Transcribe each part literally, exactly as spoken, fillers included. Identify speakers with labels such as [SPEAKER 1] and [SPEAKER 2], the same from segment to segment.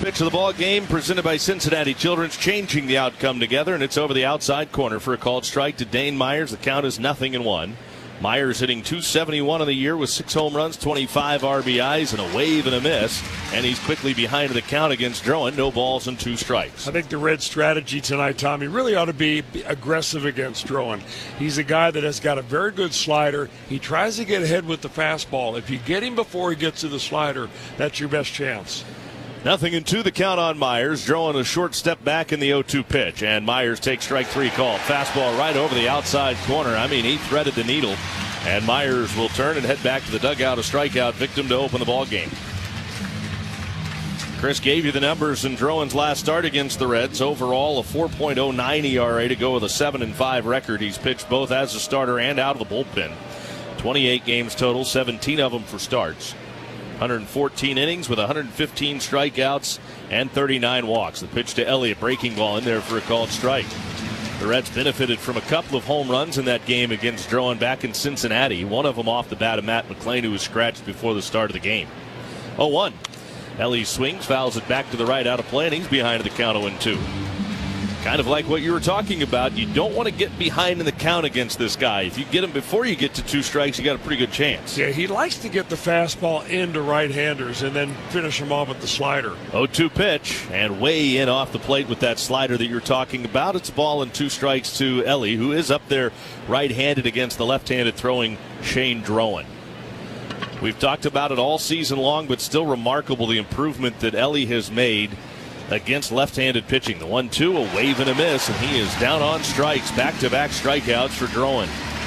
[SPEAKER 1] pitch of the ball game presented by Cincinnati Children's, changing the outcome together, and it's over the outside corner for a called strike to Dane Myers. The count is nothing and one. Myers hitting two seventy-one on the year with six home runs, twenty-five R B Is, and a wave and a miss. And he's quickly behind the count against Drowan. No balls and two strikes.
[SPEAKER 2] I think the Reds' strategy tonight, Tommy, really ought to be aggressive against Drowan. He's a guy that has got a very good slider. He tries to get ahead with the fastball. If you get him before he gets to the slider, that's your best chance.
[SPEAKER 1] Nothing in two, the count on Myers. Drowan a short step back in the oh two pitch, and Myers takes strike three call. Fastball right over the outside corner. I mean, he threaded the needle, and Myers will turn and head back to the dugout, a strikeout victim to open the ball game. Chris gave you the numbers in Drowan's last start against the Reds. Overall, a four point oh nine E R A to go with a seven and five record. He's pitched both as a starter and out of the bullpen. twenty-eight games total, seventeen of them for starts. one hundred fourteen innings with one hundred fifteen strikeouts and thirty-nine walks. The pitch to Elliott, breaking ball in there for a called strike. The Reds benefited from a couple of home runs in that game against Drowan back in Cincinnati. One of them off the bat of Matt McLain, who was scratched before the start of the game. oh one. Ellie swings, fouls it back to the right, out of play, and he's behind the count oh and two. Kind of like what you were talking about. You don't want to get behind in the count against this guy. If you get him before you get to two strikes, you got a pretty good chance.
[SPEAKER 2] Yeah, he likes to get the fastball into right-handers and then finish him off with the slider.
[SPEAKER 1] oh two pitch, and way in off the plate with that slider that you're talking about. It's a ball and two strikes to Ellie, who is up there right-handed against the left-handed throwing Shane Drowan. We've talked about it all season long, but still remarkable the improvement that Ellie has made against left-handed pitching. The one two, a wave and a miss, and he is down on strikes. Back-to-back strikeouts for Drowan.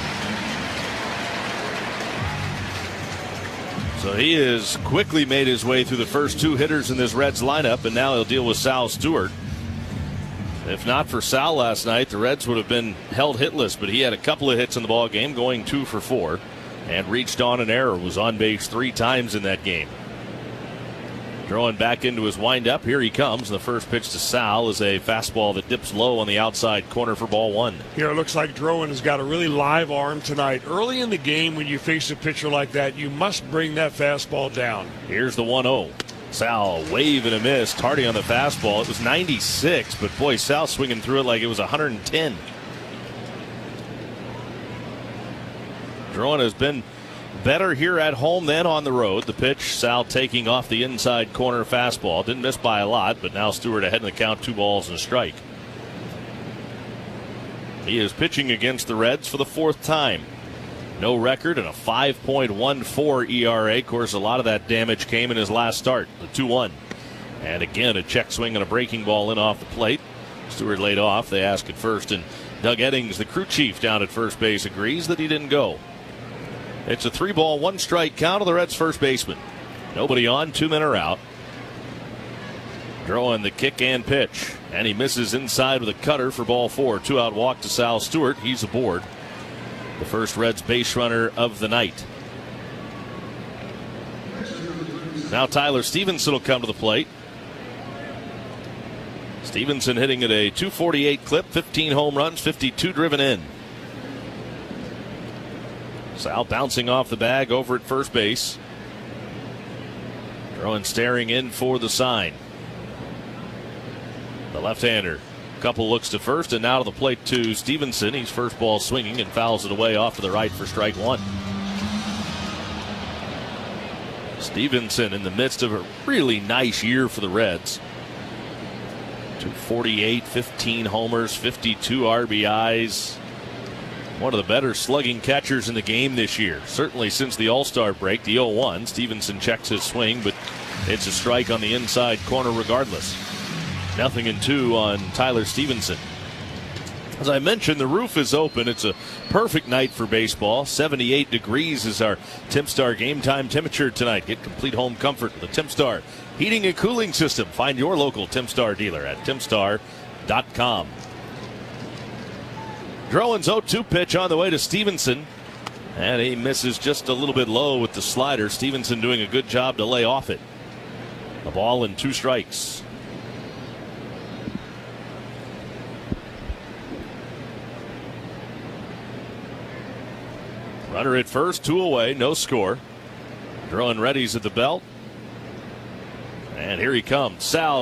[SPEAKER 1] So he has quickly made his way through the first two hitters in this Reds lineup, and now he'll deal with Sal Stewart. If not for Sal last night, the Reds would have been held hitless, but he had a couple of hits in the ball game, going two for four, and reached on an error, was on base three times in that game. Drowan back into his windup. Here he comes. The first pitch to Sal is a fastball that dips low on the outside corner for ball one.
[SPEAKER 2] Here it looks like Drowan has got a really live arm tonight. Early in the game, when you face a pitcher like that, you must bring that fastball down.
[SPEAKER 1] Here's the one oh. Sal, wave and a miss. Tardy on the fastball. It was ninety-six, but boy, Sal swinging through it like it was one hundred ten. Drowan has been better here at home than on the road. The pitch, Sal taking off the inside corner fastball. Didn't miss by a lot, but now Stewart ahead in the count, two balls and a strike. He is pitching against the Reds for the fourth time. No record and a five point one four E R A. Of course, a lot of that damage came in his last start, the two one. And again, a check swing and a breaking ball in off the plate. Stewart laid off. They ask at first, and Doug Eddings, the crew chief down at first base, agrees that he didn't go. It's a three ball, one strike count of the Reds' first baseman. Nobody on, two men are out. Drowan the kick and pitch, and he misses inside with a cutter for ball four. Two out walk to Sal Stewart. He's aboard. The first Reds base runner of the night. Now Tyler Stevenson will come to the plate. Stevenson hitting at a two forty-eight clip, fifteen home runs, fifty-two driven in. Sal bouncing off the bag over at first base. Drowan staring in for the sign. The left-hander. Couple looks to first, and now to the plate to Stevenson. He's first ball swinging and fouls it away off to the right for strike one. Stevenson in the midst of a really nice year for the Reds. two forty-eight, fifteen homers, fifty-two R B Is. One of the better slugging catchers in the game this year. Certainly since the All-Star break, the oh one. Stevenson checks his swing, but it's a strike on the inside corner regardless. Nothing in two on Tyler Stevenson. As I mentioned, the roof is open. It's a perfect night for baseball. seventy-eight degrees is our TimStar game time temperature tonight. Get complete home comfort with the TimStar heating and cooling system. Find your local TimStar dealer at timstar dot com. Drowan's oh two pitch on the way to Stevenson, and he misses just a little bit low with the slider. Stevenson doing a good job to lay off it. A ball and two strikes. Runner at first, two away, no score. Drowan readies at the belt. And here he comes. Sal